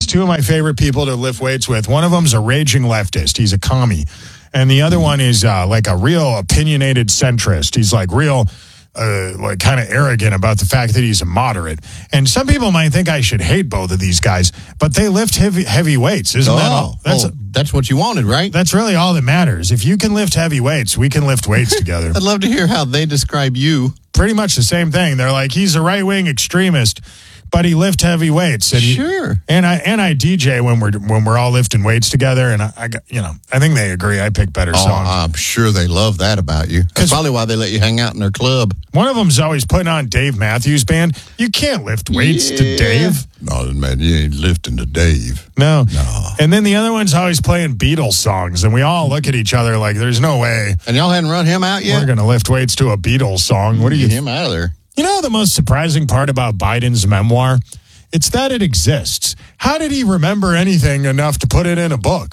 two of my favorite people to lift weights with. One of them's a raging leftist. He's a commie. And the other one is like a real opinionated centrist. He's like real, like kind of arrogant about the fact that he's a moderate. And some people might think I should hate both of these guys, but they lift heavy weights. Isn't that all? That's what you wanted, right? That's really all that matters. If you can lift heavy weights, we can lift weights together. I'd love to hear how they describe you. Pretty much the same thing. They're like, he's a right-wing extremist, but he lifts heavy weights. And Sure. And I DJ when we're all lifting weights together, and I think they agree. I pick better songs. I'm sure they love that about you. That's probably why they let you hang out in their club. One of them's always putting on Dave Matthews Band. You can't lift weights to Dave. No, man, you ain't lifting to Dave. No. And then the other one's always playing Beatles songs, and we all look at each other like, there's no way. And y'all hadn't run him out yet? We're going to lift weights to a Beatles song. What do you? Get him out of there. You know the most surprising part about Biden's memoir? It's that it exists. How did he remember anything enough to put it in a book?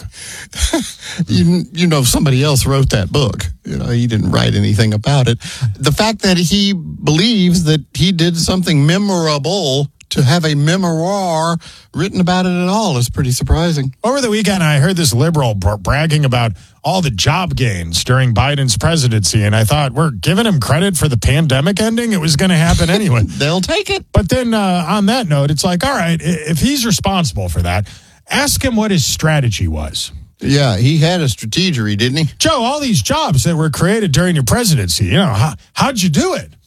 You know, somebody else wrote that book. You know, he didn't write anything about it. The fact that he believes that he did something memorable to have a memoir written about it at all is pretty surprising. Over the weekend, I heard this liberal bragging about all the job gains during Biden's presidency, and I thought, we're giving him credit for the pandemic ending? It was going to happen anyway. They'll take it. But then on that note, it's like, all right, if he's responsible for that, ask him what his strategy was. Yeah, he had a strategy, didn't he? Joe, all these jobs that were created during your presidency, how'd you do it?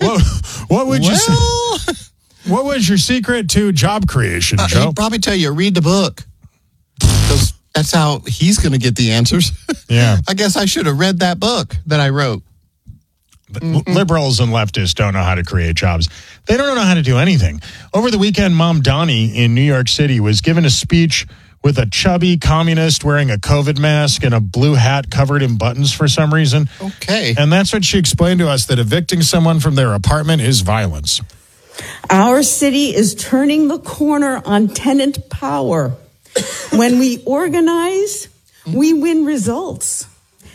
What would you say? What was your secret to job creation, Joe? He'd probably tell you, read the book. Because that's how he's going to get the answers. Yeah. I guess I should have read that book that I wrote. But liberals and leftists don't know how to create jobs. They don't know how to do anything. Over the weekend, Mom Donnie in New York City was given a speech with a chubby communist wearing a COVID mask and a blue hat covered in buttons for some reason. Okay. And that's what she explained to us, that evicting someone from their apartment is violence. Our city is turning the corner on tenant power. When we organize, we win results.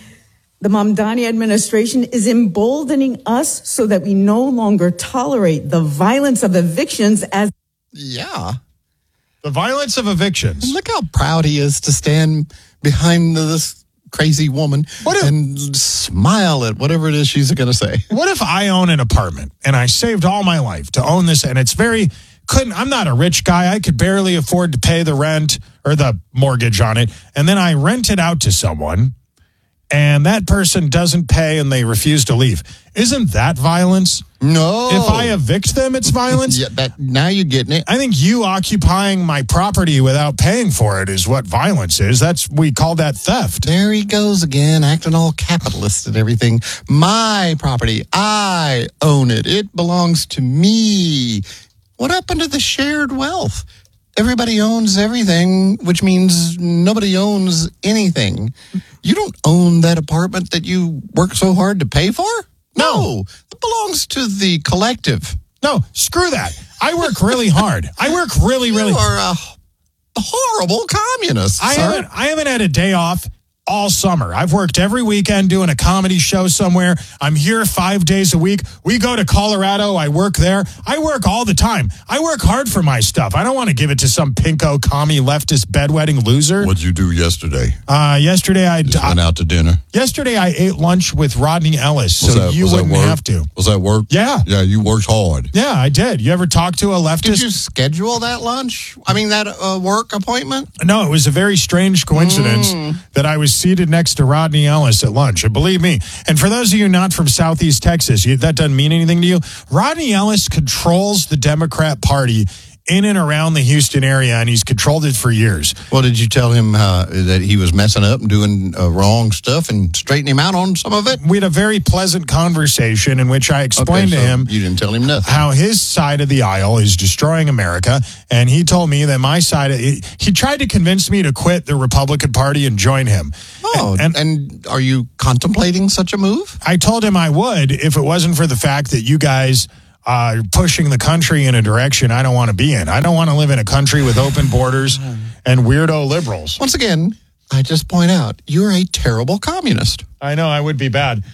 The Mamdani administration is emboldening us so that we no longer tolerate the violence of evictions as... Yeah. The violence of evictions. And look how proud he is to stand behind this crazy woman and smile at whatever it is she's going to say. What if I own an apartment and I saved all my life to own this, and it's I'm not a rich guy. I could barely afford to pay the rent or the mortgage on it. And then I rent it out to someone and that person doesn't pay and they refuse to leave. Isn't that violence? No. If I evict them, it's violence? Yeah, now you're getting it. I think you occupying my property without paying for it is what violence is. We call that theft. There he goes again, acting all capitalist and everything. My property, I own it. It belongs to me. What happened to the shared wealth? Everybody owns everything, which means nobody owns anything. You don't own that apartment that you work so hard to pay for? No. It belongs to the collective. No, screw that. I work really hard. I work really. You are a horrible communist, I haven't had a day off all summer. I've worked every weekend doing a comedy show somewhere. I'm here 5 days a week. We go to Colorado. I work there. I work all the time. I work hard for my stuff. I don't want to give it to some pinko commie leftist bedwetting loser. What'd you do yesterday? Yesterday I went out to dinner. Yesterday I ate lunch with Rodney Ellis, so you wouldn't have to. Was that work? Yeah. Yeah, you worked hard. Yeah, I did. You ever talk to a leftist? Did you schedule that lunch? I mean, that work appointment? No, it was a very strange coincidence that I was seated next to Rodney Ellis at lunch. And believe me, and for those of you not from Southeast Texas, that doesn't mean anything to you. Rodney Ellis controls the Democrat Party in and around the Houston area, and he's controlled it for years. Well, did you tell him that he was messing up and doing wrong stuff and straighten him out on some of it? We had a very pleasant conversation in which I explained to him... You didn't tell him nothing. ...how his side of the aisle is destroying America, and he told me that my side... He tried to convince me to quit the Republican Party and join him. Oh, and are you contemplating such a move? I told him I would if it wasn't for the fact that you guys... pushing the country in a direction I don't want to be in. I don't want to live in a country with open borders and weirdo liberals. Once again, I just point out, you're a terrible communist. I know, I would be bad.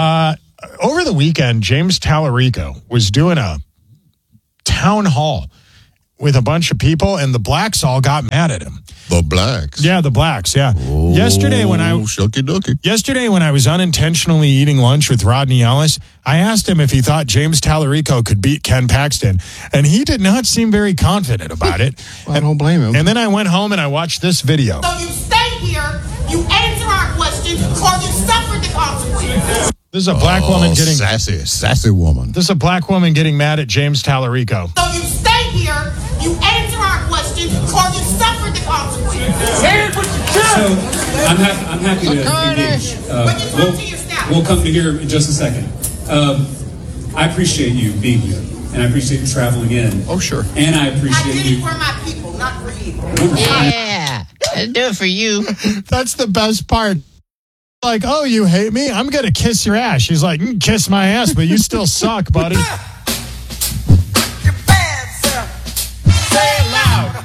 Over the weekend, James Tallarico was doing a town hall with a bunch of people, and the blacks all got mad at him. The blacks. Yeah, the blacks. Yeah. Oh, Yesterday when I was unintentionally eating lunch with Rodney Ellis, I asked him if he thought James Tallarico could beat Ken Paxton, and he did not seem very confident about it. Well, I don't blame him. And then I went home and I watched this video. So you stay here, you answer our questions, or you suffer the consequences. This is a black woman getting sassy woman. This is a black woman getting mad at James Tallarico. So you stay here, you answer our questions, or you suffer the consequences. Here's what you do. So I'm happy to engage. We'll come to here in just a second. I appreciate you being here, and I appreciate you traveling in. Oh, sure. And I I appreciate did you. it for my people, not for you. Yeah, I do it for you. That's the best part. Like, oh, you hate me? I'm going to kiss your ass. She's like, you can kiss my ass, but you still suck, buddy. You're bad, sir. Say it loud.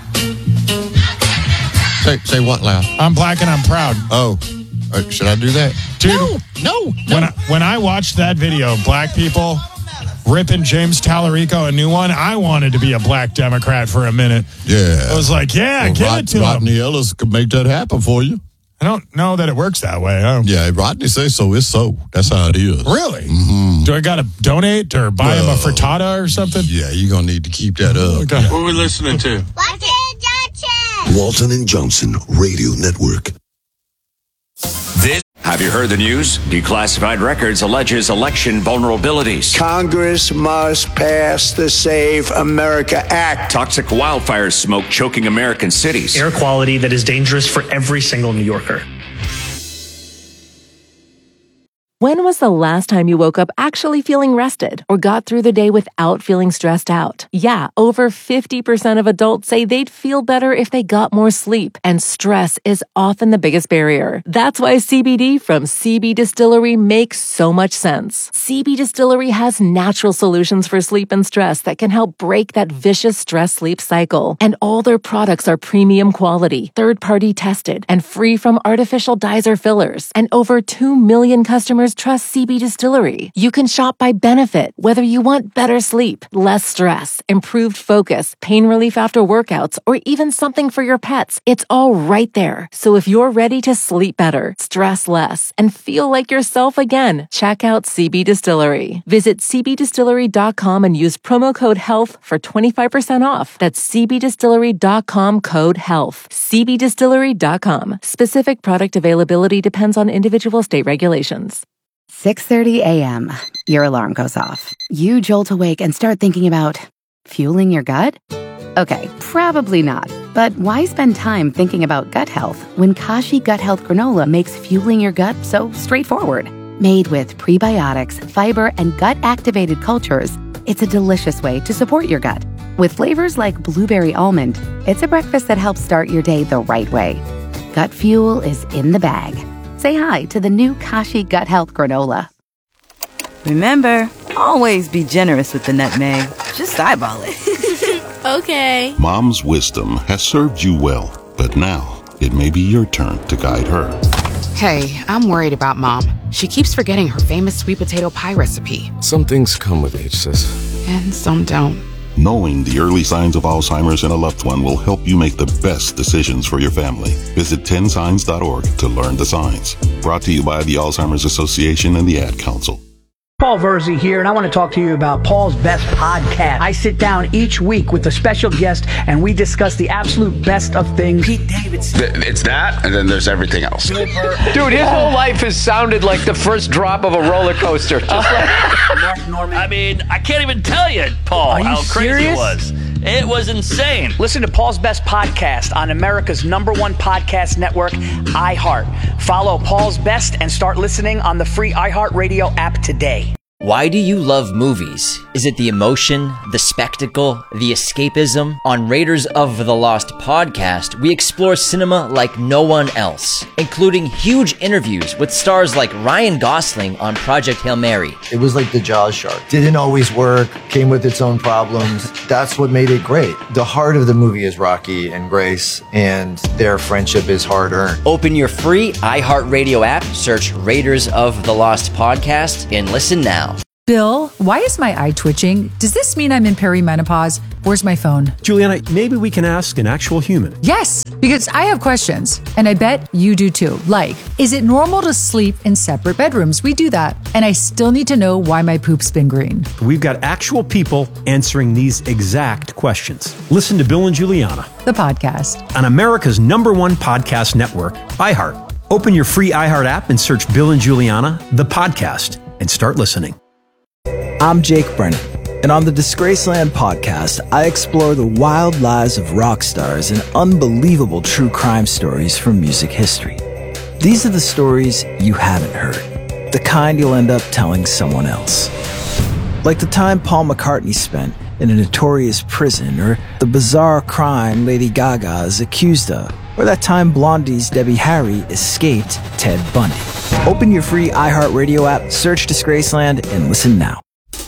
Say what loud? I'm black and I'm proud. Oh, should I do that? Dude, No. when I watched that video of black people ripping James Tallarico a new one, I wanted to be a black Democrat for a minute. Yeah. I was like, yeah, give it to him. Rodney Ellis could make that happen for you. I don't know that it works that way. Yeah, Rodney says so. It's so. That's how it is. Really? Mm-hmm. Do I got to donate or buy him a frittata or something? Yeah, you're going to need to keep that up. Okay. What are we listening to? Walton and Johnson Radio Network. Have you heard the news? Declassified Records alleges election vulnerabilities. Congress must pass the Save America Act. Toxic wildfire smoke choking American cities. Air quality that is dangerous for every single New Yorker. When was the last time you woke up actually feeling rested or got through the day without feeling stressed out? Yeah, over 50% of adults say they'd feel better if they got more sleep, and stress is often the biggest barrier. That's why CBD from CB Distillery makes so much sense. CB Distillery has natural solutions for sleep and stress that can help break that vicious stress-sleep cycle. And all their products are premium quality, third-party tested, and free from artificial dyes or fillers. And over 2 million customers trust CB Distillery. You can shop by benefit, whether you want better sleep, less stress, improved focus, pain relief after workouts, or even something for your pets. It's all right there. So if you're ready to sleep better, stress less, and feel like yourself again, check out CB Distillery. Visit cbdistillery.com and use promo code HEALTH for 25% off. That's cbdistillery.com code HEALTH. cbdistillery.com. Specific product availability depends on individual state regulations. 6:30 a.m. Your alarm goes off. You jolt awake and start thinking about fueling your gut? Okay, probably not. But why spend time thinking about gut health when Kashi Gut Health Granola makes fueling your gut so straightforward? Made with prebiotics, fiber, and gut-activated cultures, it's a delicious way to support your gut. With flavors like blueberry almond, it's a breakfast that helps start your day the right way. Gut fuel is in the bag. Say hi to the new Kashi Gut Health Granola. Remember, always be generous with the nutmeg. Just eyeball it. Okay. Mom's wisdom has served you well, but now it may be your turn to guide her. Hey, I'm worried about Mom. She keeps forgetting her famous sweet potato pie recipe. Some things come with age, sis. And some don't. Knowing the early signs of Alzheimer's in a loved one will help you make the best decisions for your family. Visit 10signs.org to learn the signs. Brought to you by the Alzheimer's Association and the Ad Council. Paul Verzi here, and I want to talk to you about Paul's Best Podcast. I sit down each week with a special guest, and we discuss the absolute best of things. Pete Davidson. It's that, and then there's everything else. Dude, his whole life has sounded like the first drop of a roller coaster. Just like Mark Norman. I mean, I can't even tell you, Paul, how crazy it was. It was insane. Listen to Paul's Best Podcast on America's #1 podcast network, iHeart. Follow Paul's Best and start listening on the free iHeartRadio app today. Why do you love movies? Is it the emotion, the spectacle, the escapism? On Raiders of the Lost podcast, we explore cinema like no one else, including huge interviews with stars like Ryan Gosling on Project Hail Mary. It was like the Jaws shark. Didn't always work, came with its own problems. That's what made it great. The heart of the movie is Rocky and Grace, and their friendship is hard-earned. Open your free iHeartRadio app, search Raiders of the Lost podcast, and listen now. Bill, why is my eye twitching? Does this mean I'm in perimenopause? Where's my phone? Juliana, maybe we can ask an actual human. Yes, because I have questions, and I bet you do too. Like, is it normal to sleep in separate bedrooms? We do that. And I still need to know why my poop's been green. We've got actual people answering these exact questions. Listen to Bill and Juliana, the podcast, on America's #1 podcast network, iHeart. Open your free iHeart app and search Bill and Juliana, the podcast, and start listening. I'm Jake Brennan, and on the Disgraceland podcast, I explore the wild lives of rock stars and unbelievable true crime stories from music history. These are the stories you haven't heard, the kind you'll end up telling someone else. Like the time Paul McCartney spent in a notorious prison, or the bizarre crime Lady Gaga is accused of, or that time Blondie's Debbie Harry escaped Ted Bundy. Open your free iHeartRadio app, search Disgraceland, and listen now.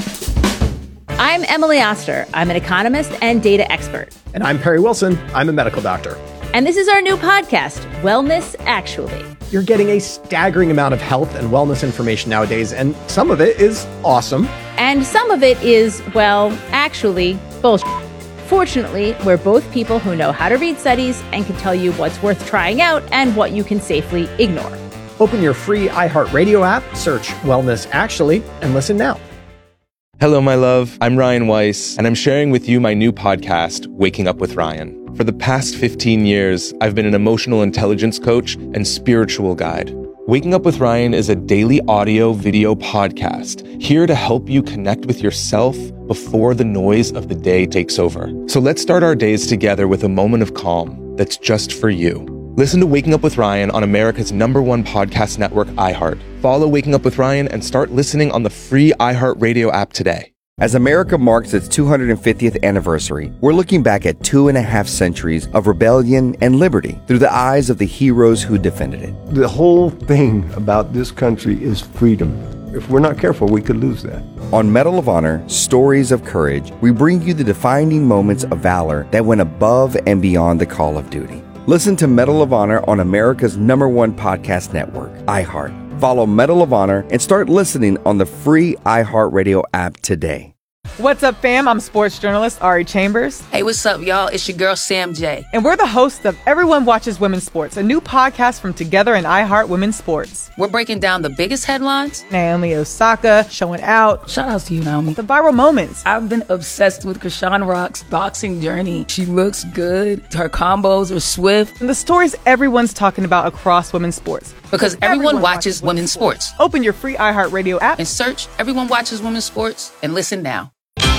I'm Emily Oster. I'm an economist and data expert. And I'm Perry Wilson. I'm a medical doctor. And this is our new podcast, Wellness Actually. You're getting a staggering amount of health and wellness information nowadays, and some of it is awesome. And some of it is, well, actually, bullshit. Fortunately, we're both people who know how to read studies and can tell you what's worth trying out and what you can safely ignore. Open your free iHeartRadio app, search Wellness Actually, and listen now. Hello, my love. I'm Ryan Weiss, and I'm sharing with you my new podcast, Waking Up with Ryan. For the past 15 years, I've been an emotional intelligence coach and spiritual guide. Waking Up with Ryan is a daily audio video podcast here to help you connect with yourself before the noise of the day takes over. So let's start our days together with a moment of calm that's just for you. Listen to Waking Up with Ryan on America's #1 podcast network, iHeart. Follow Waking Up with Ryan and start listening on the free iHeartRadio app today. As America marks its 250th anniversary, we're looking back at 2.5 centuries of rebellion and liberty through the eyes of the heroes who defended it. The whole thing about this country is freedom. If we're not careful, we could lose that. On Medal of Honor, Stories of Courage, we bring you the defining moments of valor that went above and beyond the call of duty. Listen to Medal of Honor on America's #1 podcast network, iHeart. Follow Medal of Honor and start listening on the free iHeartRadio app today. What's up, fam? I'm sports journalist Ari Chambers. Hey, what's up, y'all? It's your girl, Sam J. And we're the hosts of Everyone Watches Women's Sports, a new podcast from Together and iHeart Women's Sports. We're breaking down the biggest headlines. Naomi Osaka showing out. Shout out to you, Naomi. The viral moments. I've been obsessed with Krishan Rock's boxing journey. She looks good. Her combos are swift. And the stories everyone's talking about across women's sports. Because everyone watches women's sports. Open your free iHeartRadio app and search Everyone Watches Women's Sports and listen now.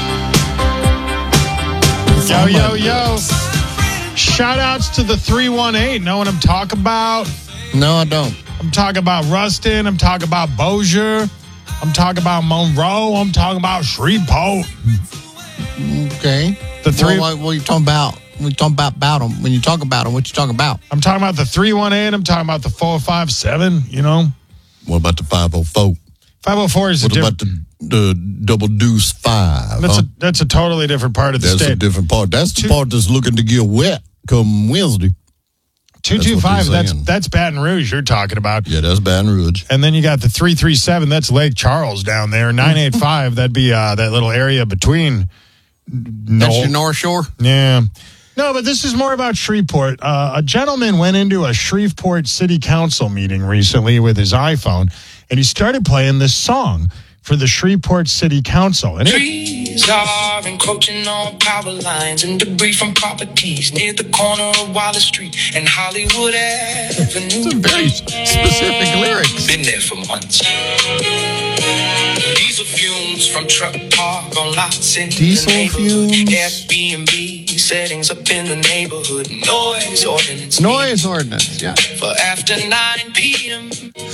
Yo, yo, yo. Shout outs to the 318. Know what I'm talking about? No, I don't. I'm talking about Rustin. I'm talking about Bossier. I'm talking about Monroe. I'm talking about Shreveport. Okay. The three. What are you talking about? When you talk about them, what you talking about? I'm talking about the 318. I'm talking about the 457, you know. What about the 504? 504 is what about the double deuce 5? That's a totally different part of the state. That's a different part. That's the part that's looking to get wet come Wednesday. 225, that's Baton Rouge you're talking about. Yeah, that's Baton Rouge. And then you got the 337, that's Lake Charles down there. 985, that'd be that little area between. That's your North Shore? Yeah. No, but this is more about Shreveport. A gentleman went into a Shreveport City Council meeting recently with his iPhone, and he started playing this song for the Shreveport City Council. And trees are encroaching on power lines and debris from properties near the corner of Wallace Street and Hollywood Avenue. Some very specific lyrics. Been there for months. Diesel fumes from truck park on lots in Diesel the fumes. Airbnb settings up in the neighborhood. Noise ordinance. Noise ordinance, yeah. For after 9 p.m.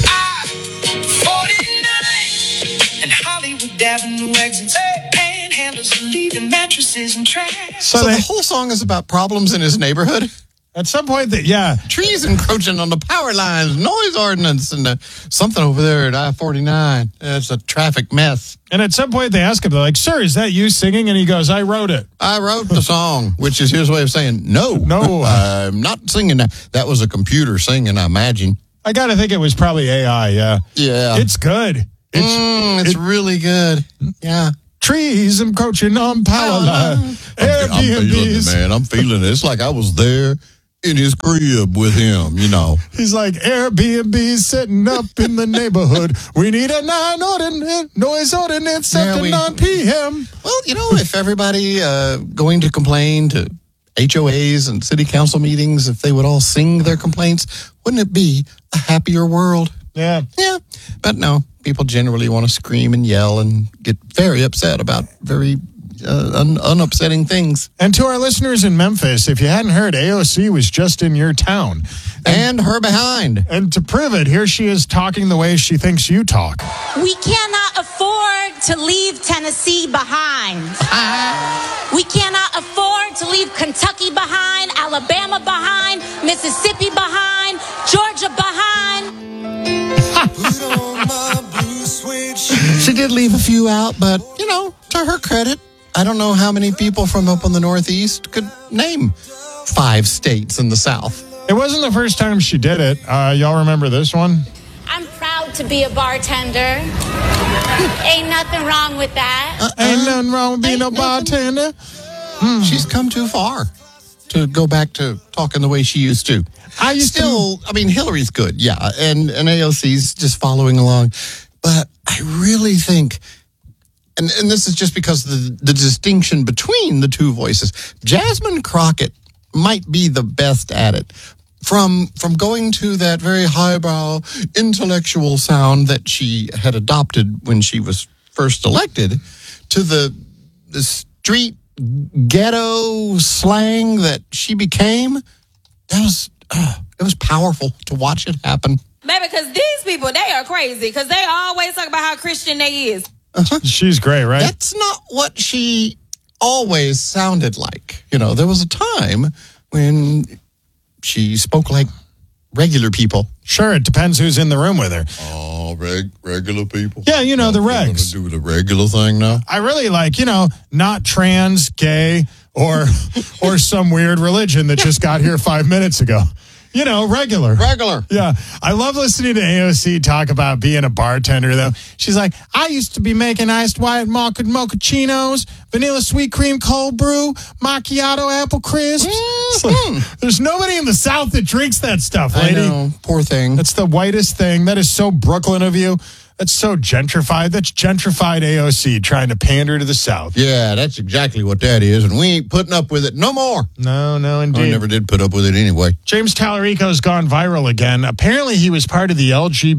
49 and Hollywood Avenue exits. Panhandlers are leaving mattresses and trash. So the whole song is about problems in his neighborhood? At some point, yeah. Trees encroaching on the power lines, noise ordinance, and something over there at I-49. It's a traffic mess. And at some point, they ask him, they're like, sir, is that you singing? And he goes, I wrote it. I wrote the song, which is his way of saying, no, I'm not singing that. That was a computer singing, I imagine. I got to think it was probably AI, yeah. Yeah. It's good. It's really good. Yeah. Trees encroaching on power line. I'm feeling it, man. I'm feeling it. It's like I was there in his crib with him, you know. He's like, Airbnb setting up in the neighborhood. We need a noise ordinance set to 9 p.m. Well, if everybody going to complain to HOAs and city council meetings, if they would all sing their complaints, wouldn't it be a happier world? Yeah. Yeah. But no, people generally want to scream and yell and get very upset about very unupsetting things. And to our listeners in Memphis, if you hadn't heard, AOC was just in your town. And her behind. And to prove it, here she is talking the way she thinks you talk. We cannot afford to leave Tennessee behind. We cannot afford to leave Kentucky behind, Alabama behind, Mississippi behind, Georgia behind. She did leave a few out, but, to her credit, I don't know how many people from up on the Northeast could name 5 states in the South. It wasn't the first time she did it. Y'all remember this one? I'm proud to be a bartender. Ain't nothing wrong with that. Ain't nothing wrong with being a bartender. She's come too far to go back to talking the way she used to. Hillary's good, yeah, and AOC's just following along. But I really think, and this is just because the distinction between the two voices, Jasmine Crockett might be the best at it. From going to that very highbrow intellectual sound that she had adopted when she was first elected, to the street ghetto slang that she became, it was powerful to watch it happen. Baby, because these people, they are crazy, because they always talk about how Christian they is. She's great, right? That's not what she always sounded like. There was a time when she spoke like regular people. Sure, it depends who's in the room with her. Oh, regular people? Yeah, the regs. Do the regular thing now? I really like, not trans, gay, or some weird religion that just got here 5 minutes ago. Regular. Yeah. I love listening to AOC talk about being a bartender, though. She's like, I used to be making iced white mochachinos, vanilla sweet cream cold brew, macchiato apple crisps. Like, there's nobody in the South that drinks that stuff, lady. I know. Poor thing. That's the whitest thing. That is so Brooklyn of you. That's so gentrified. That's gentrified AOC trying to pander to the South. Yeah, that's exactly what that is, and we ain't putting up with it no more. No, indeed. I never did put up with it anyway. James Tallarico's gone viral again. Apparently, he was part of the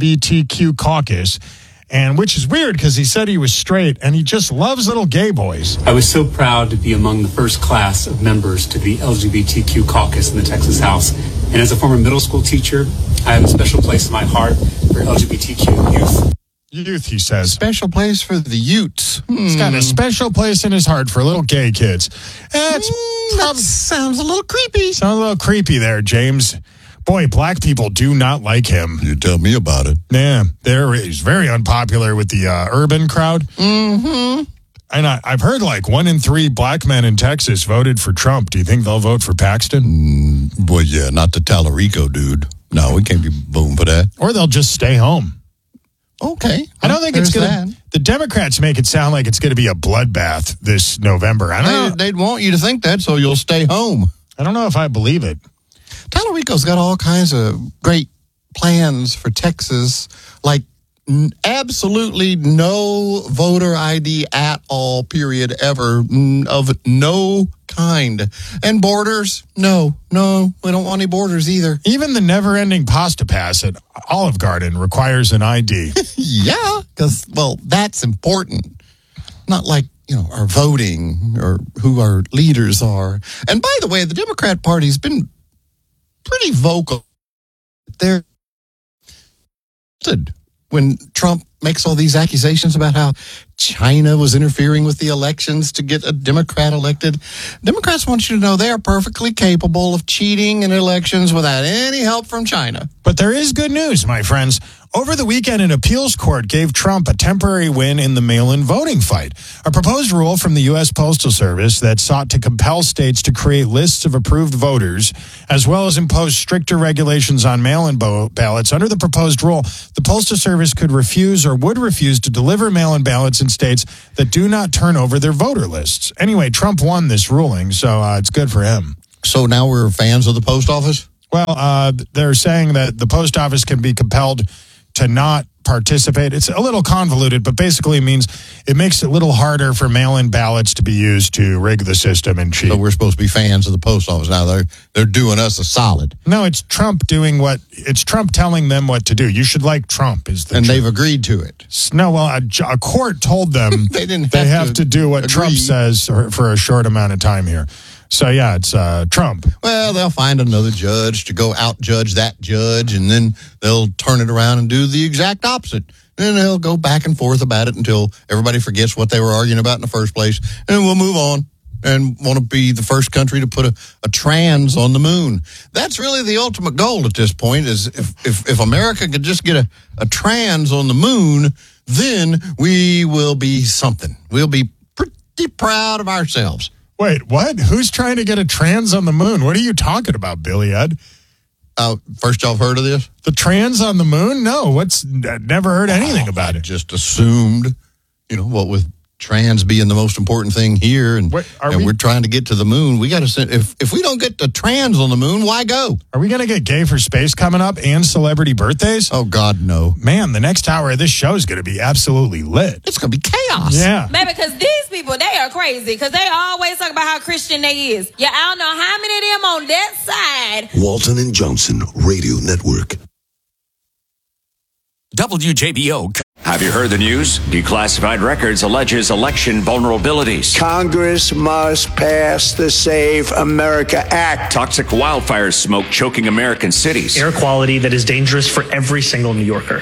LGBTQ caucus, and which is weird because he said he was straight, and he just loves little gay boys. I was so proud to be among the first class of members to the LGBTQ caucus in the Texas House. And as a former middle school teacher, I have a special place in my heart for LGBTQ youth. Youth, he says. Special place for the Utes. He's got a special place in his heart for little gay kids. That sounds a little creepy. Sounds a little creepy there, James. Boy, black people do not like him. You tell me about it. Yeah, he's very unpopular with the urban crowd. Mm-hmm. And I've heard like 1 in 3 black men in Texas voted for Trump. Do you think they'll vote for Paxton? Well, yeah, not the Tallarico dude. No, we can't be voting for that. Or they'll just stay home. Okay. I don't think it's going to... The Democrats make it sound like it's going to be a bloodbath this November. I don't know. They'd want you to think that, so you'll stay home. I don't know if I believe it. Tallarico's got all kinds of great plans for Texas, like absolutely no voter ID at all, period, ever, of no kind. And borders, no, we don't want any borders either. Even the never-ending pasta pass at Olive Garden requires an ID. Yeah, because, that's important. Not like, our voting or who our leaders are. And by the way, the Democrat Party's been pretty vocal. They're when Trump makes all these accusations about how China was interfering with the elections to get a Democrat elected. Democrats want you to know they are perfectly capable of cheating in elections without any help from China. But there is good news, my friends. Over the weekend, an appeals court gave Trump a temporary win in the mail-in voting fight. A proposed rule from the U.S. Postal Service that sought to compel states to create lists of approved voters, as well as impose stricter regulations on mail-in ballots. Under the proposed rule, the Postal Service could refuse or would refuse to deliver mail-in ballots in states that do not turn over their voter lists. Anyway, Trump won this ruling, so it's good for him. So now we're fans of the post office? Well, they're saying that the post office can be compelled to not participate. It's a little convoluted, but basically means it makes it a little harder for mail-in ballots to be used to rig the system and cheat. So we're supposed to be fans of the post office. Now they're doing us a solid. No, it's Trump it's Trump telling them what to do. You should like Trump and they've agreed to it. No, well, a court told them they have to do what Trump says for a short amount of time here. So, yeah, it's Trump. Well, they'll find another judge to go out-judge that judge, and then they'll turn it around and do the exact opposite. And they'll go back and forth about it until everybody forgets what they were arguing about in the first place. And we'll move on and want to be the first country to put a trans on the moon. That's really the ultimate goal at this point, is if America could just get a trans on the moon, then we will be something. We'll be pretty proud of ourselves. Wait, what? Who's trying to get a trans on the moon? What are you talking about, Billy Ed? First y'all heard of this? The trans on the moon? No, never heard anything about it. Just assumed, what with trans being the most important thing here, and we're trying to get to the moon. We got to send. If we don't get the trans on the moon, why go? Are we going to get Gay for Space coming up and celebrity birthdays? Oh God, no! Man, the next hour of this show is going to be absolutely lit. It's going to be chaos. Yeah, man, because these people, they are crazy, because they always talk about how Christian they is. Yeah, I don't know how many of them on that side. Walton and Johnson Radio Network. WJBO. Have you heard the news? Declassified Records alleges election vulnerabilities. Congress must pass the Save America Act. Toxic wildfire smoke choking American cities. Air quality that is dangerous for every single New Yorker.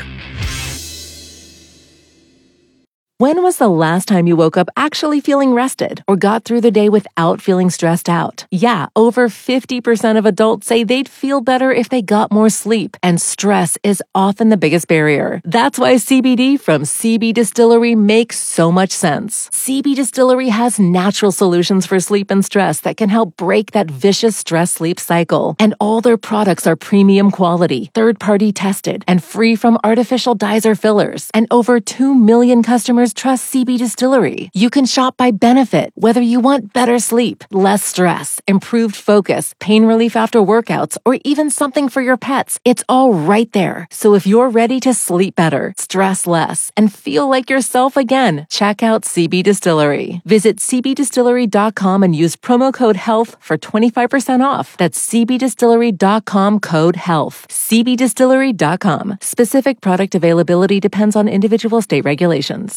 When was the last time you woke up actually feeling rested or got through the day without feeling stressed out? Yeah, over 50% of adults say they'd feel better if they got more sleep, and stress is often the biggest barrier. That's why CBD from CB Distillery makes so much sense. CB Distillery has natural solutions for sleep and stress that can help break that vicious stress-sleep cycle. And all their products are premium quality, third-party tested, and free from artificial dyes or fillers. And over 2 million customers trust CB Distillery. You can shop by benefit, whether you want better sleep, less stress, improved focus, pain relief after workouts, or even something for your pets. It's all right there. So if you're ready to sleep better, stress less, and feel like yourself again, check out CB Distillery. Visit cbdistillery.com and use promo code HEALTH for 25% off. That's cbdistillery.com, code HEALTH. cbdistillery.com. Specific product availability depends on individual state regulations.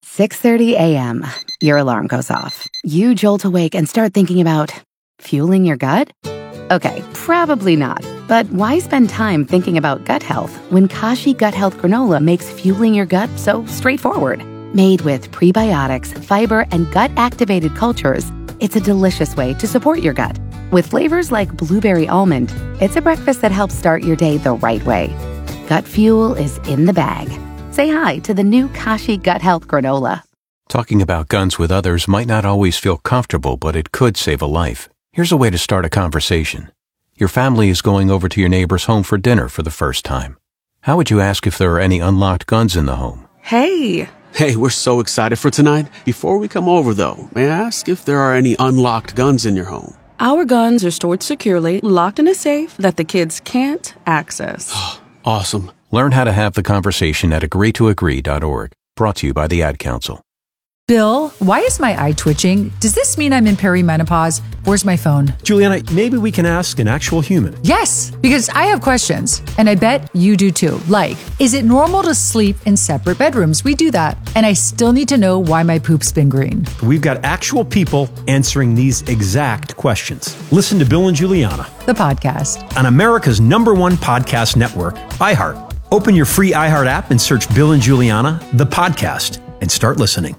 6:30 a.m. Your alarm goes off. You jolt awake and start thinking about fueling your gut? Okay, probably not. But why spend time thinking about gut health when Kashi Gut Health Granola makes fueling your gut so straightforward? Made with prebiotics, fiber, and gut-activated cultures, it's a delicious way to support your gut. With flavors like blueberry almond, it's a breakfast that helps start your day the right way. Gut fuel is in the bag. Say hi to the new Kashi Gut Health Granola. Talking about guns with others might not always feel comfortable, but it could save a life. Here's a way to start a conversation. Your family is going over to your neighbor's home for dinner for the first time. How would you ask if there are any unlocked guns in the home? Hey, we're so excited for tonight. Before we come over, though, may I ask if there are any unlocked guns in your home? Our guns are stored securely, locked in a safe that the kids can't access. Awesome. Learn how to have the conversation at agreetoagree.org. Brought to you by the Ad Council. Bill, why is my eye twitching? Does this mean I'm in perimenopause? Where's my phone? Juliana, maybe we can ask an actual human. Yes, because I have questions, and I bet you do too. Like, is it normal to sleep in separate bedrooms? We do that, and I still need to know why my poop's been green. We've got actual people answering these exact questions. Listen to Bill and Juliana, the podcast, on America's #1 podcast network, iHeart. Open your free iHeart app and search Bill and Juliana, the podcast, and start listening.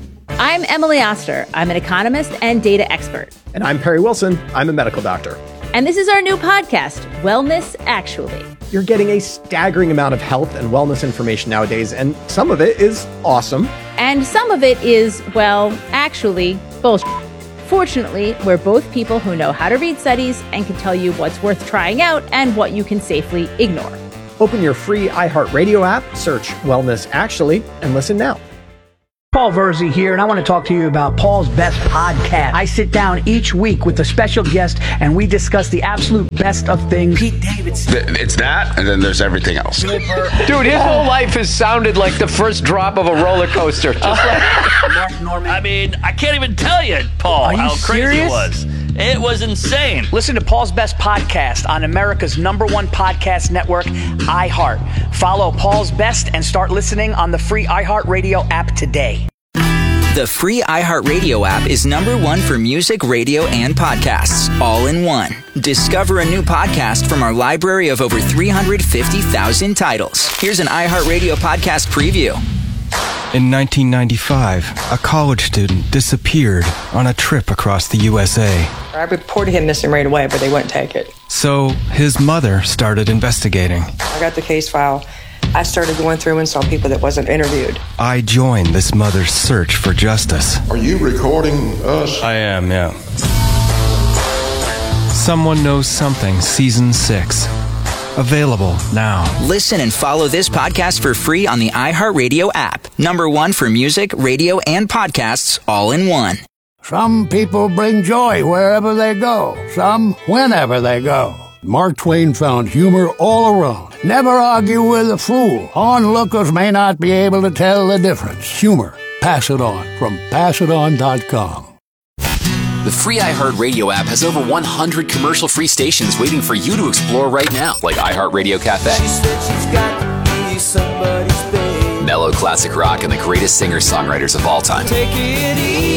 I'm Emily Oster. I'm an economist and data expert. And I'm Perry Wilson. I'm a medical doctor. And this is our new podcast, Wellness Actually. You're getting a staggering amount of health and wellness information nowadays, and some of it is awesome. And some of it is, well, actually, bullshit. Fortunately, we're both people who know how to read studies and can tell you what's worth trying out and what you can safely ignore. Open your free iHeartRadio app, search Wellness Actually, and listen now. Paul Verzi here, and I want to talk to you about Paul's Best Podcast. I sit down each week with a special guest, and we discuss the absolute best of things. Pete Davidson. It's that, and then there's everything else. Dude, his whole life has sounded like the first drop of a roller coaster. Just like Mark Norman. I mean, I can't even tell you, Paul, how crazy it was. It was insane. Listen to Paul's Best Podcast on America's #1 podcast network, iHeart. Follow Paul's Best and start listening on the free iHeartRadio app today. The free iHeartRadio app is #1 for music, radio, and podcasts, all in one. Discover a new podcast from our library of over 350,000 titles. Here's an iHeartRadio podcast preview. In 1995, a college student disappeared on a trip across the USA. I reported him missing right away, but they wouldn't take it. So his mother started investigating. I got the case file. I started going through and saw people that wasn't interviewed. I joined this mother's search for justice. Are you recording us? I am, yeah. Someone Knows Something, Season 6. Available now. Listen and follow this podcast for free on the iHeartRadio app. #1 for music, radio, and podcasts, all in one. Some people bring joy wherever they go. Some whenever they go. Mark Twain found humor all around. Never argue with a fool. Onlookers may not be able to tell the difference. Humor. Pass it on from passiton.com. The free iHeartRadio app has over 100 commercial-free stations waiting for you to explore right now, like iHeartRadio Cafe, mellow classic rock, and the greatest singer-songwriters of all time. Take it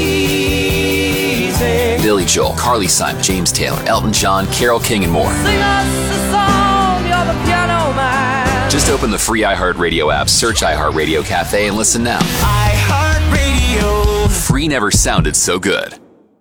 easy. Billy Joel, Carly Simon, James Taylor, Elton John, Carole King, and more. Sing us a song, you're the piano man. Just open the free iHeartRadio app, search iHeartRadio Cafe, and listen now. iHeartRadio. Free never sounded so good.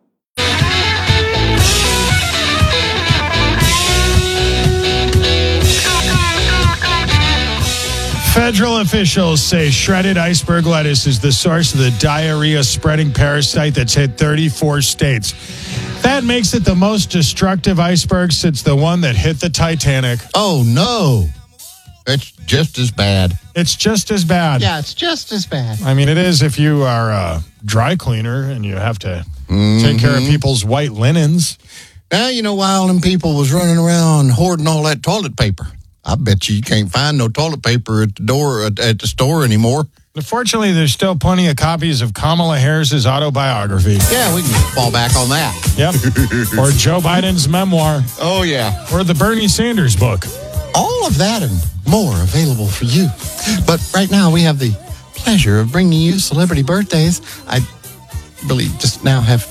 Federal officials say shredded iceberg lettuce is the source of the diarrhea-spreading parasite that's hit 34 states. That makes it the most destructive iceberg since the one that hit the Titanic. Oh, no. It's just as bad. It's just as bad. Yeah, it's just as bad. I mean, it is if you are a dry cleaner and you have to take care of people's white linens. Now, you know, while them people was running around hoarding all that toilet paper, I bet you can't find no toilet paper at the store anymore. Unfortunately, there's still plenty of copies of Kamala Harris's autobiography. Yeah, we can fall back on that. Yep. Or Joe Biden's memoir. Oh, yeah. Or the Bernie Sanders book. All of that and more available for you. But right now, we have the pleasure of bringing you celebrity birthdays. I really just now have...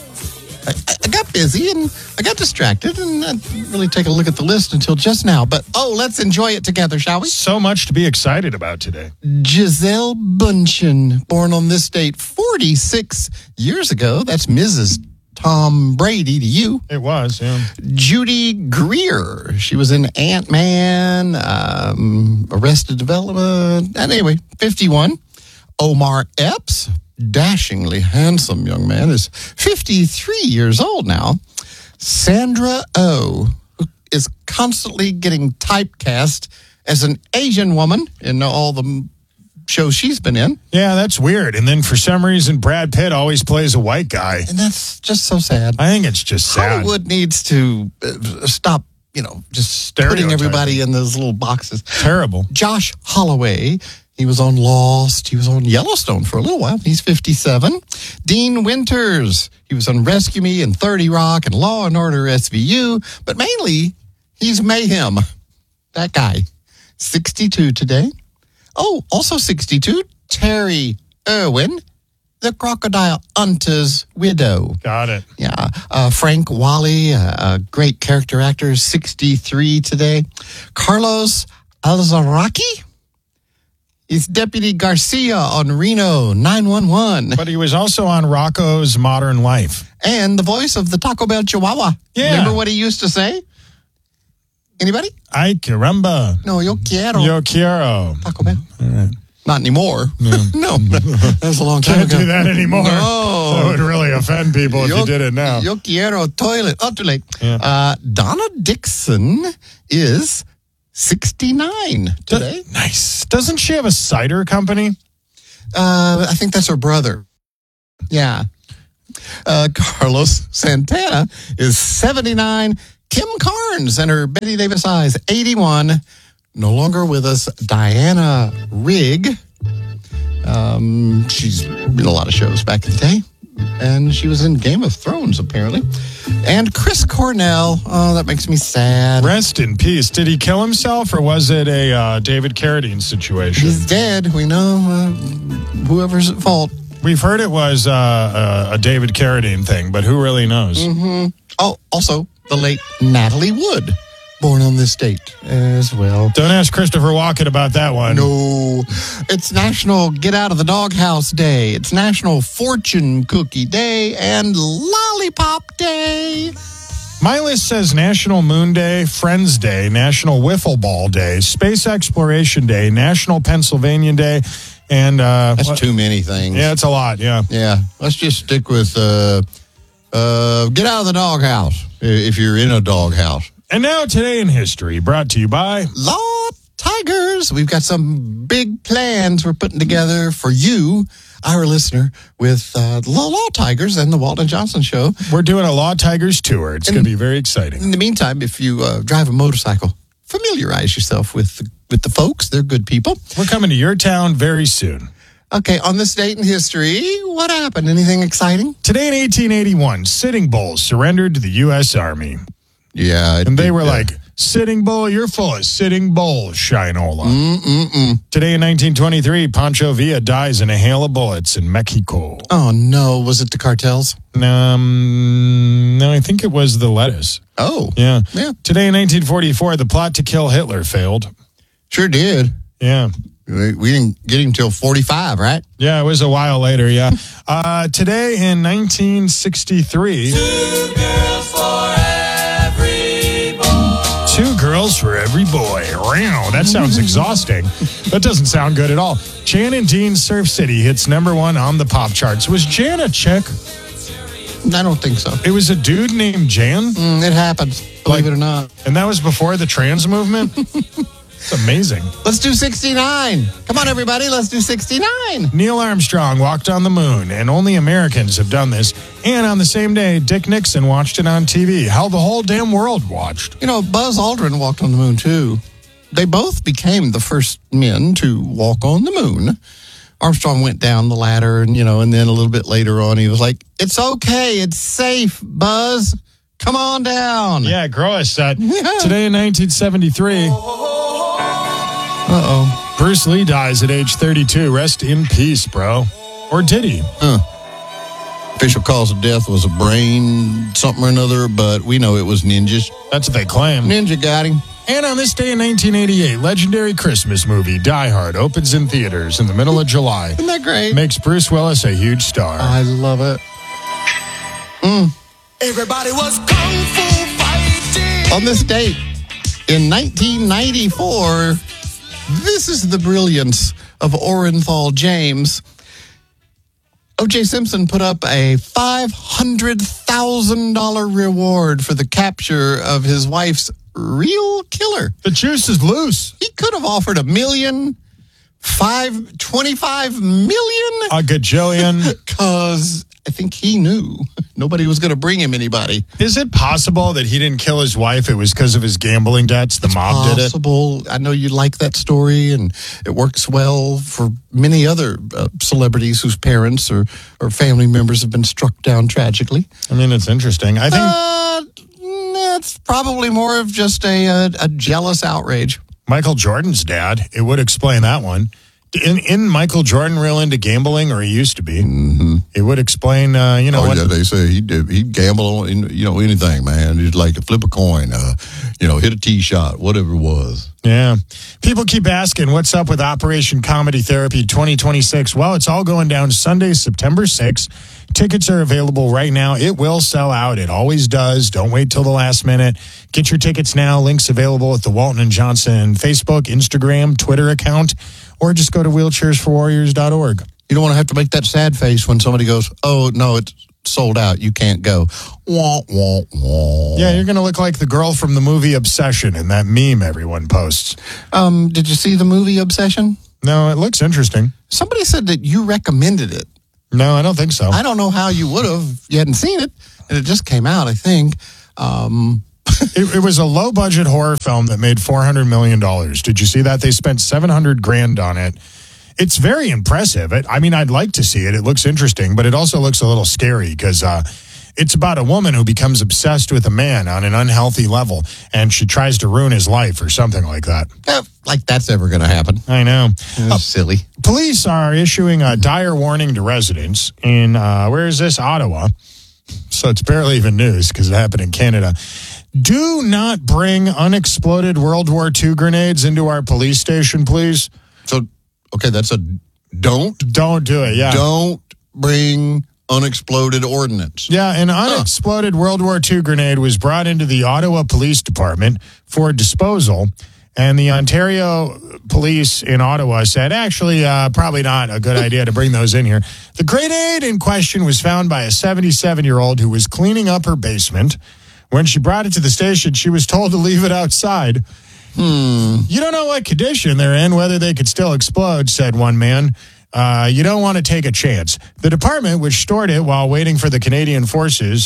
I got busy and I got distracted and I didn't really take a look at the list until just now. But, let's enjoy it together, shall we? So much to be excited about today. Gisele Bündchen, born on this date 46 years ago. That's Mrs. Tom Brady to you. It was, yeah. Judy Greer. She was in Ant-Man, Arrested Development. And anyway, 51. Omar Epps. Dashingly handsome young man, is 53 years old now. Sandra Oh, who is constantly getting typecast as an Asian woman in all the shows she's been in. Yeah, that's weird. And then for some reason, Brad Pitt always plays a white guy. And that's just so sad. I think it's just sad. Hollywood needs to stop, just putting everybody in those little boxes. Terrible. Josh Holloway. He was on Lost. He was on Yellowstone for a little while. He's 57. Dean Winters. He was on Rescue Me and 30 Rock and Law and Order SVU. But mainly, he's Mayhem. That guy. 62 today. Oh, also 62, Terry Irwin, the Crocodile Hunter's widow. Got it. Yeah. Frank Wally, a great character actor, 63 today. Carlos Alzaraki. He's Deputy Garcia on Reno 911. But he was also on Rocco's Modern Life. And the voice of the Taco Bell Chihuahua. Yeah. Remember what he used to say? Anybody? Ay caramba. No, yo quiero. Yo quiero. Taco Bell. All right. Not anymore. No, that was a long time Can't ago. do that anymore. No. That would really offend people if you did it now. Yo quiero toilet. Oh, too late. Yeah. Donna Dixon is 69 today. Nice. Doesn't she have a cider company? I think that's her brother. Yeah. Carlos Santana is 79. Kim Carnes and her Betty Davis eyes, 81. No longer with us, Diana Rigg. She's been in a lot of shows back in the day. And she was in Game of Thrones, apparently. And Chris Cornell. Oh, that makes me sad. Rest in peace. Did he kill himself, or was it a David Carradine situation? He's dead. We know whoever's at fault. We've heard it was a David Carradine thing, but who really knows? Mm-hmm. Oh, also, the late Natalie Wood, born on this date as well. Don't ask Christopher Walken about that one. No. It's National Get Out of the Doghouse Day. It's National Fortune Cookie Day and Lollipop Day. My list says National Moon Day, Friends Day, National Wiffle Ball Day, Space Exploration Day, National Pennsylvania Day, and... That's too many things. Yeah, it's a lot, yeah. Yeah. Let's just stick with get out of the doghouse if you're in a doghouse. And now Today in History, brought to you by... Law Tigers. We've got some big plans we're putting together for you, our listener, with the Law Tigers and the Walton Johnson Show. We're doing a Law Tigers tour. It's going to be very exciting. In the meantime, if you drive a motorcycle, familiarize yourself with the folks. They're good people. We're coming to your town very soon. Okay, on this date in history, what happened? Anything exciting? Today in 1881, Sitting Bull surrendered to the U.S. Army. Yeah. And they were like, Sitting Bull, you're full of Sitting Bull, Shinola. Today in 1923, Pancho Villa dies in a hail of bullets in Mexico. Oh, no. Was it the cartels? No, I think it was the lettuce. Oh. Yeah. Today in 1944, the plot to kill Hitler failed. Sure did. Yeah. We didn't get him till 45, right? Yeah, it was a while later, yeah. Today in 1963... Two girls for every boy. Wow, that sounds exhausting. That doesn't sound good at all. Jan and Dean's Surf City hits #1 on the pop charts. Was Jan a chick? I don't think so. It was a dude named Jan? It happens, believe it or not. And that was before the trans movement? It's amazing. Let's do 69. Come on, everybody. Let's do 69. Neil Armstrong walked on the moon, and only Americans have done this. And on the same day, Dick Nixon watched it on TV. How the whole damn world watched. You know, Buzz Aldrin walked on the moon, too. They both became the first men to walk on the moon. Armstrong went down the ladder, and then a little bit later on, he was like, "It's okay. It's safe, Buzz. Come on down." Yeah, grow a set. Today in 1973... Uh-oh. Bruce Lee dies at age 32. Rest in peace, bro. Or did he? Official cause of death was a brain something or another, but we know it was ninjas. That's what they claim. Ninja got him. And on this day in 1988, legendary Christmas movie Die Hard opens in theaters in the middle of July. Isn't that great? Makes Bruce Willis a huge star. I love it. Everybody was kung fu fighting. On this date, in 1994... This is the brilliance of Orenthal James. O.J. Simpson put up a $500,000 reward for the capture of his wife's real killer. The juice is loose. He could have offered $1 million, $25 million. A gajillion. Because I think he knew nobody was going to bring him anybody. Is it possible that he didn't kill his wife? It was because of his gambling debts. The mob did it. Possible. I know you like that story, and it works well for many other celebrities whose parents or family members have been struck down tragically. I mean, it's interesting. I think it's probably more of just a jealous outrage. Michael Jordan's dad. It would explain that one. In Michael Jordan real into gambling, or he used to be? Mm-hmm. It would explain, what they say he'd gamble on, anything, man. He'd like to flip a coin, hit a tee shot, whatever it was. Yeah. People keep asking, what's up with Operation Comedy Therapy 2026? Well, it's all going down Sunday, September 6th. Tickets are available right now. It will sell out. It always does. Don't wait till the last minute. Get your tickets now. Links available at the Walton & Johnson Facebook, Instagram, Twitter account, or just go to wheelchairsforwarriors.org. You don't want to have to make that sad face when somebody goes, oh, no, it's sold out. You can't go. Wah, wah, wah. Yeah, you're going to look like the girl from the movie Obsession in that meme everyone posts. Did you see the movie Obsession? No, it looks interesting. Somebody said that you recommended it. No, I don't think so. I don't know how you would have. You hadn't seen it, and it just came out, I think. It was a low-budget horror film that made $400 million. Did you see that? They spent $700,000 on it. It's very impressive. I'd like to see it. It looks interesting, but it also looks a little scary because it's about a woman who becomes obsessed with a man on an unhealthy level, and she tries to ruin his life or something like that. Like that's ever going to happen. I know. Silly. Police are issuing a dire warning to residents in, where is this? Ottawa. So it's barely even news because it happened in Canada. Do not bring unexploded World War II grenades into our police station, please. So, okay, that's a don't? Don't do it, yeah. Don't bring unexploded ordnance. Yeah, an unexploded World War II grenade was brought into the Ottawa Police Department for disposal, and the Ontario Police in Ottawa said, actually, probably not a good idea to bring those in here. The grenade in question was found by a 77-year-old who was cleaning up her basement. When she brought it to the station, she was told to leave it outside. You don't know what condition they're in, whether they could still explode, said one man. You don't want to take a chance. The department, which stored it while waiting for the Canadian forces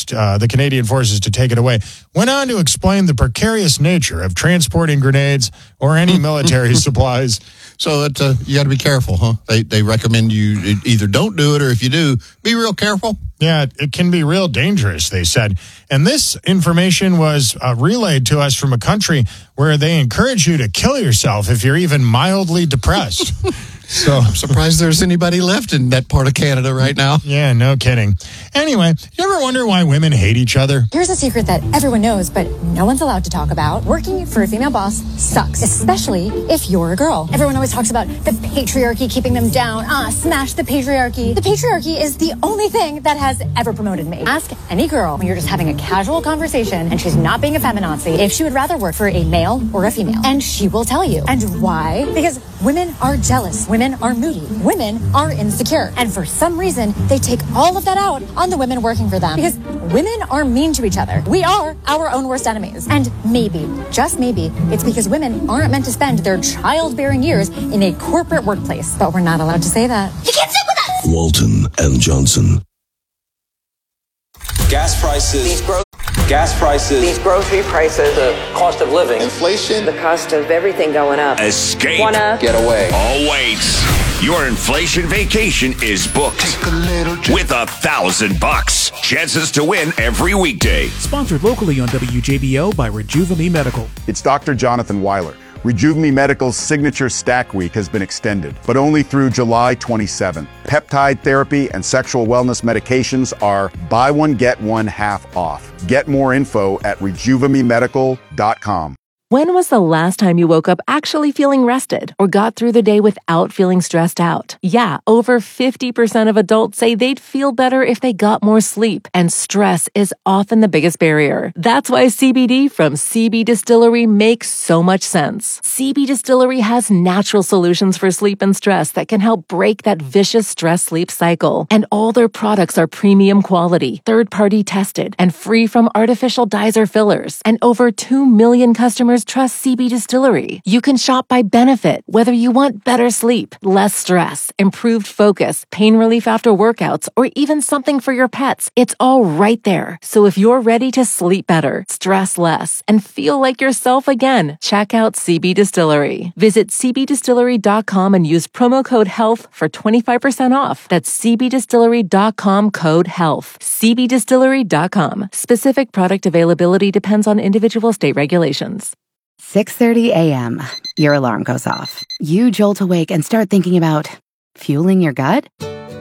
to take it away, went on to explain the precarious nature of transporting grenades or any military supplies. So you got to be careful, huh? They recommend you either don't do it, or if you do, be real careful. Yeah, it can be real dangerous, they said. And this information was relayed to us from a country where they encourage you to kill yourself if you're even mildly depressed. So I'm surprised there's anybody left in that part of Canada right now. Yeah, no kidding. Anyway, you ever wonder why women hate each other? Here's a secret that everyone knows, but no one's allowed to talk about. Working for a female boss sucks, especially if you're a girl. Everyone always talks about the patriarchy keeping them down. Smash the patriarchy. The patriarchy is the only thing that has ever promoted me. Ask any girl when you're just having a casual conversation and she's not being a feminazi if she would rather work for a male or a female. And she will tell you. And why? Because women are jealous. Women are moody. Women are insecure. And for some reason, they take all of that out on the women working for them. Because women are mean to each other. We are our own worst enemies. And maybe, just maybe, it's because women aren't meant to spend their childbearing years in a corporate workplace. But we're not allowed to say that. You can't sit with us! Walton and Johnson. Gas prices. These grocery prices. The cost of living. Inflation. The cost of everything going up. Escape. Get away. Oh, wait. Your inflation vacation is booked with $1,000. Chances to win every weekday. Sponsored locally on WJBO by Rejuva-Me Medical. It's Dr. Jonathan Weiler. Rejuva-Me Medical's signature Stack Week has been extended, but only through July 27th. Peptide therapy and sexual wellness medications are buy one, get one half off. Get more info at RejuvaMeMedical.com. When was the last time you woke up actually feeling rested or got through the day without feeling stressed out? Yeah, over 50% of adults say they'd feel better if they got more sleep, and stress is often the biggest barrier. That's why CBD from CB Distillery makes so much sense. CB Distillery has natural solutions for sleep and stress that can help break that vicious stress-sleep cycle. And all their products are premium quality, third-party tested, and free from artificial dyes or fillers. And over 2 million customers trust CB Distillery. You can shop by benefit, whether you want better sleep, less stress, improved focus, pain relief after workouts, or even something for your pets. It's all right there. So if you're ready to sleep better, stress less, and feel like yourself again, check out CB Distillery. Visit cbdistillery.com and use promo code HEALTH for 25% off. That's cbdistillery.com code HEALTH. cbdistillery.com. Specific product availability depends on individual state regulations. 6:30 a.m. Your alarm goes off. You jolt awake and start thinking about fueling your gut?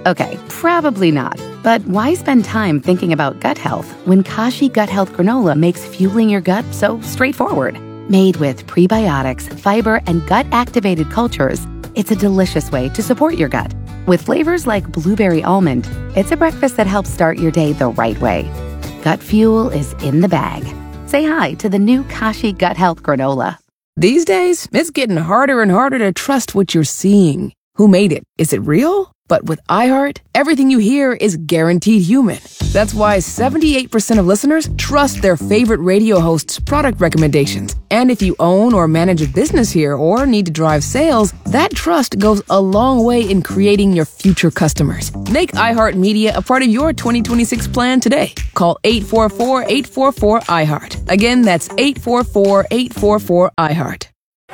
Okay, probably not. But why spend time thinking about gut health when Kashi Gut Health Granola makes fueling your gut so straightforward? Made with prebiotics, fiber, and gut-activated cultures, it's a delicious way to support your gut. With flavors like blueberry almond, it's a breakfast that helps start your day the right way. Gut fuel is in the bag. Say hi to the new Kashi Gut Health Granola. These days, it's getting harder and harder to trust what you're seeing. Who made it? Is it real? But with iHeart, everything you hear is guaranteed human. That's why 78% of listeners trust their favorite radio hosts' product recommendations. And if you own or manage a business here or need to drive sales, that trust goes a long way in creating your future customers. Make iHeartMedia a part of your 2026 plan today. Call 844-844-iHeart. Again, that's 844-844-iHeart.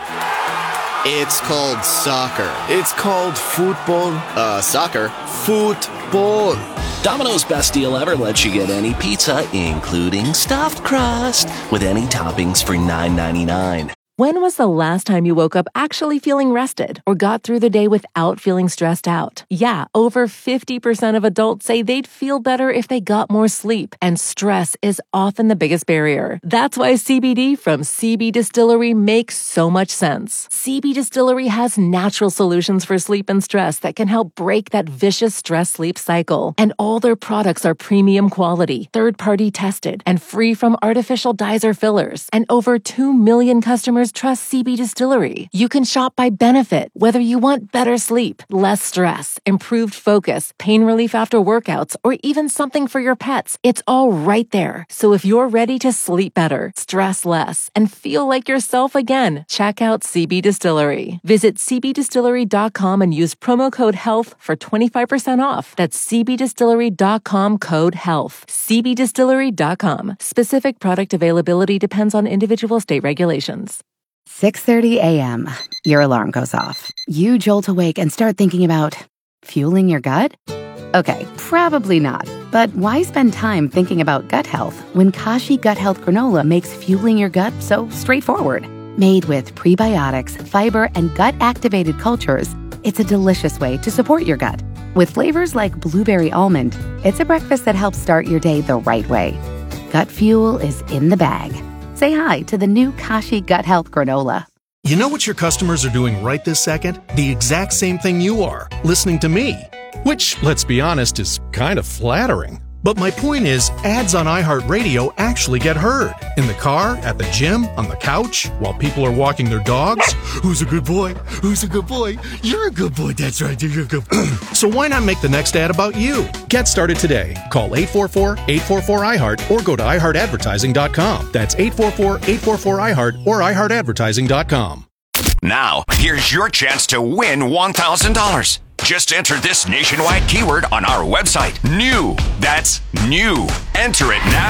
It's called soccer. It's called football. Soccer. Football. Domino's best deal ever lets you get any pizza, including stuffed crust, with any toppings for $9.99. When was the last time you woke up actually feeling rested or got through the day without feeling stressed out? Yeah, over 50% of adults say they'd feel better if they got more sleep, and stress is often the biggest barrier. That's why CBD from CB Distillery makes so much sense. CB Distillery has natural solutions for sleep and stress that can help break that vicious stress-sleep cycle. And all their products are premium quality, third-party tested, and free from artificial dyes or fillers. And over 2 million customers trust CB Distillery. You can shop by benefit, whether you want better sleep, less stress, improved focus, pain relief after workouts, or even something for your pets. It's all right there. So if you're ready to sleep better, stress less, and feel like yourself again, check out CB Distillery. Visit cbdistillery.com and use promo code HEALTH for 25% off. That's cbdistillery.com, code HEALTH. cbdistillery.com. Specific product availability depends on individual state regulations. 6:30 a.m. Your alarm goes off. You jolt awake and start thinking about fueling your gut? Okay, probably not. But why spend time thinking about gut health when Kashi Gut Health Granola makes fueling your gut so straightforward? Made with prebiotics, fiber, and gut-activated cultures, it's a delicious way to support your gut. With flavors like blueberry almond, it's a breakfast that helps start your day the right way. Gut fuel is in the bag. Say hi to the new Kashi Gut Health Granola. You know what your customers are doing right this second? The exact same thing you are, listening to me. Which, let's be honest, is kind of flattering. But my point is, ads on iHeartRadio actually get heard. In the car, at the gym, on the couch, while people are walking their dogs. Who's a good boy? Who's a good boy? You're a good boy, that's right, you're a good boy. So why not make the next ad about you? Get started today. Call 844-844-iHeart or go to iHeartAdvertising.com. That's 844-844-iHeart or iHeartAdvertising.com. Now, here's your chance to win $1,000. Just enter this nationwide keyword on our website. New. That's new. Enter it now.